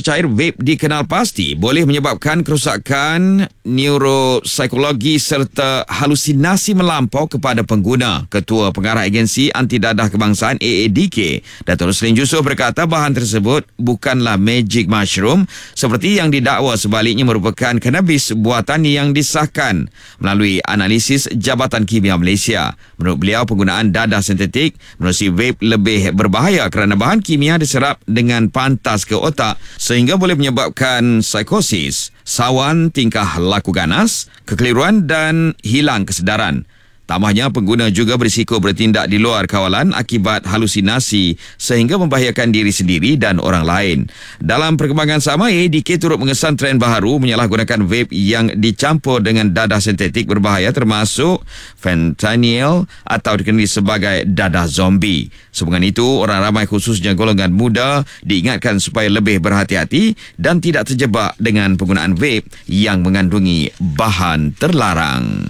cecair vape dikenal pasti boleh menyebabkan kerosakan neuropsikologi serta halusinasi melampau kepada pengguna. Ketua Pengarah Agensi Anti Dadah Kebangsaan AADK, Datuk Roslin Yusof berkata bahan tersebut bukanlah magic mushroom seperti yang didakwa, sebaliknya merupakan kanabis buatan yang disahkan melalui analisis Jabatan Kimia Malaysia. Menurut beliau, penggunaan dadah sintetik menerusi vape lebih berbahaya kerana bahan kimia diserap dengan pantas ke otak sehingga boleh menyebabkan psikosis, sawan, tingkah laku ganas, kekeliruan dan hilang kesedaran. Tambahnya, pengguna juga berisiko bertindak di luar kawalan akibat halusinasi sehingga membahayakan diri sendiri dan orang lain. Dalam perkembangan sama, AADK turut mengesan trend baharu menyalahgunakan vape yang dicampur dengan dadah sintetik berbahaya termasuk fentanyl atau dikenali sebagai dadah zombie. Sehubungan itu, orang ramai khususnya golongan muda diingatkan supaya lebih berhati-hati dan tidak terjebak dengan penggunaan vape yang mengandungi bahan terlarang.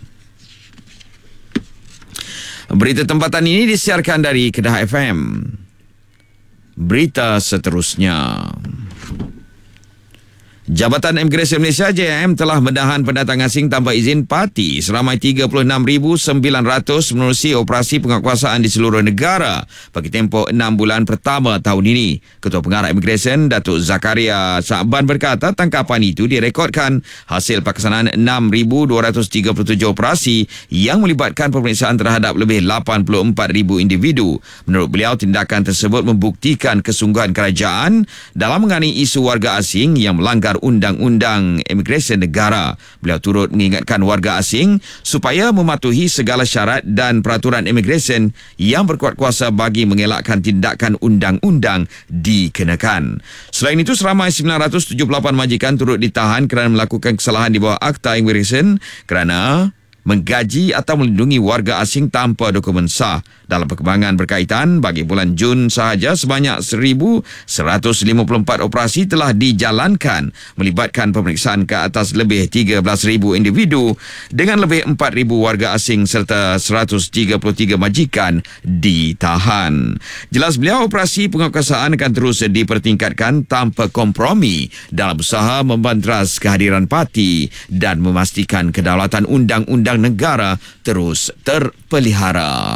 Berita tempatan ini disiarkan dari Kedah FM. Berita seterusnya. Jabatan Imigresen Malaysia JIM telah menahan pendatang asing tanpa izin parti seramai 36,900 menerusi operasi penguatkuasaan di seluruh negara bagi tempoh 6 bulan pertama tahun ini. Ketua Pengarah Imigresen Datuk Zakaria Sa'ban berkata tangkapan itu direkodkan hasil pelaksanaan 6,237 operasi yang melibatkan pemeriksaan terhadap lebih 84,000 individu. Menurut beliau, tindakan tersebut membuktikan kesungguhan kerajaan dalam menangani isu warga asing yang melanggar Undang-Undang Imigresen Negara. Beliau turut mengingatkan warga asing supaya mematuhi segala syarat dan peraturan imigresen yang berkuat kuasa bagi mengelakkan tindakan undang-undang dikenakan. Selain itu, seramai 978 majikan turut ditahan kerana melakukan kesalahan di bawah Akta Imigresen kerana menggaji atau melindungi warga asing tanpa dokumen sah. Dalam perkembangan berkaitan, bagi bulan Jun sahaja sebanyak 1,154 operasi telah dijalankan melibatkan pemeriksaan ke atas lebih 13,000 individu dengan lebih 4,000 warga asing serta 133 majikan ditahan. Jelas beliau, operasi penguatkuasaan akan terus dipertingkatkan tanpa kompromi dalam usaha membantras kehadiran parti dan memastikan kedaulatan undang-undang negara terus terpelihara.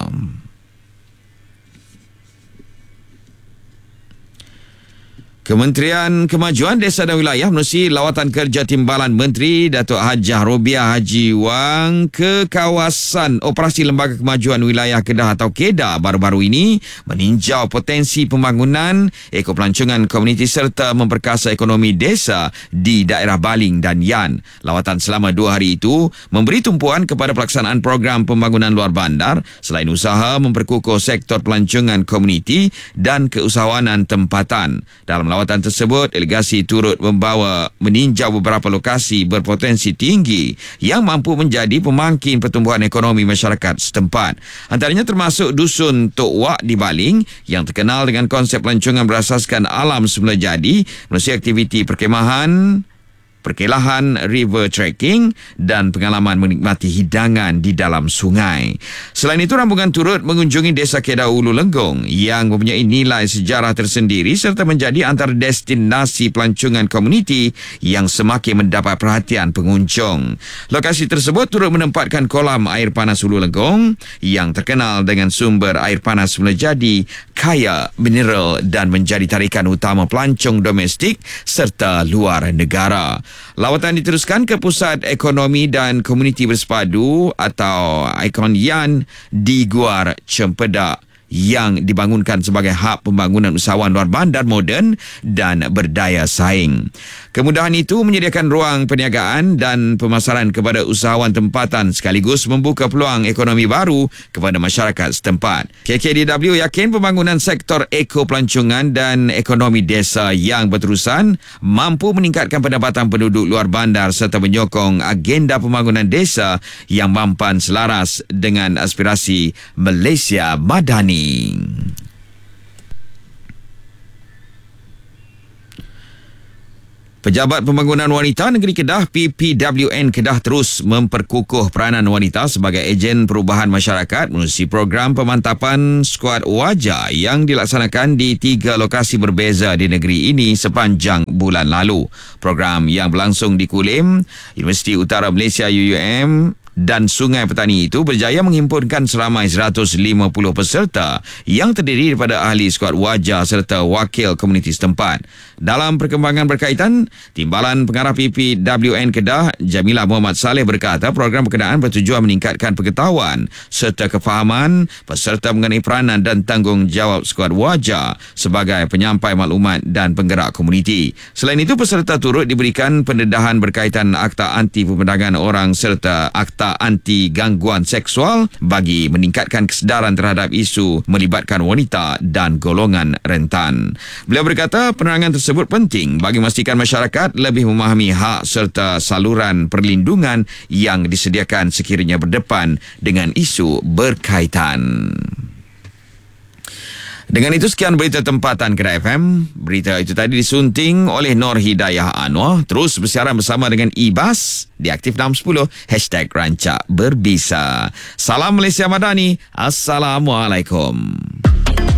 Kementerian Kemajuan Desa dan Wilayah menerusi lawatan kerja Timbalan Menteri Datuk Hajah Robiah Haji Wang ke kawasan Operasi Lembaga Kemajuan Wilayah Kedah atau KEDA baru-baru ini meninjau potensi pembangunan ekopelancongan komuniti serta memperkasa ekonomi desa di daerah Baling dan Yan. Lawatan selama 2 hari itu memberi tumpuan kepada pelaksanaan program pembangunan luar bandar selain usaha memperkukuh sektor pelancongan komuniti dan keusahawanan tempatan. Dalam lawatan tersebut, delegasi turut membawa meninjau beberapa lokasi berpotensi tinggi yang mampu menjadi pemangkin pertumbuhan ekonomi masyarakat setempat. Antaranya termasuk Dusun Tok Wak di Baling yang terkenal dengan konsep pelancongan berasaskan alam semula jadi, melalui aktiviti perkelahan, river trekking dan pengalaman menikmati hidangan di dalam sungai. Selain itu, rombongan turut mengunjungi Desa Kedah Ulu Lenggong yang mempunyai nilai sejarah tersendiri serta menjadi antara destinasi pelancongan komuniti yang semakin mendapat perhatian pengunjung. Lokasi tersebut turut menempatkan kolam air panas Ulu Lenggong yang terkenal dengan sumber air panas semula jadi, kaya mineral dan menjadi tarikan utama pelancong domestik serta luar negara. Lawatan diteruskan ke Pusat Ekonomi dan Komuniti Bersepadu atau Ikon Yan di Guar Cempedak yang dibangunkan sebagai hub pembangunan usahawan luar bandar moden dan berdaya saing. Kemudahan itu menyediakan ruang perniagaan dan pemasaran kepada usahawan tempatan sekaligus membuka peluang ekonomi baru kepada masyarakat setempat. KKDW yakin pembangunan sektor ekopelancongan dan ekonomi desa yang berterusan mampu meningkatkan pendapatan penduduk luar bandar serta menyokong agenda pembangunan desa yang mampan selaras dengan aspirasi Malaysia Madani. Pejabat Pembangunan Wanita Negeri Kedah PPWN Kedah terus memperkukuh peranan wanita sebagai ejen perubahan masyarakat menerusi program pemantapan skuad wajah yang dilaksanakan di 3 lokasi berbeza di negeri ini sepanjang bulan lalu. Program yang berlangsung di Kulim, Universiti Utara Malaysia UUM dan Sungai Petani itu berjaya menghimpunkan seramai 150 peserta yang terdiri daripada ahli skuad wajah serta wakil komuniti setempat. Dalam perkembangan berkaitan, Timbalan Pengarah PPWN Kedah, Jamilah Muhammad Saleh berkata program berkenaan bertujuan meningkatkan pengetahuan serta kefahaman peserta mengenai peranan dan tanggungjawab skuad wajah sebagai penyampai maklumat dan penggerak komuniti. Selain itu, peserta turut diberikan pendedahan berkaitan Akta Anti Pemandangan Orang serta Akta Anti Gangguan Seksual bagi meningkatkan kesedaran terhadap isu melibatkan wanita dan golongan rentan. Beliau berkata penerangan tersebut penting bagi memastikan masyarakat lebih memahami hak serta saluran perlindungan yang disediakan sekiranya berdepan dengan isu berkaitan. Dengan itu, sekian berita tempatan Kedah FM. Berita itu tadi disunting oleh Nur Hidayah Anwar. Terus bersiaran bersama dengan Ibas di Aktif 610 #Rancak Berbisa. Salam Malaysia Madani. Assalamualaikum.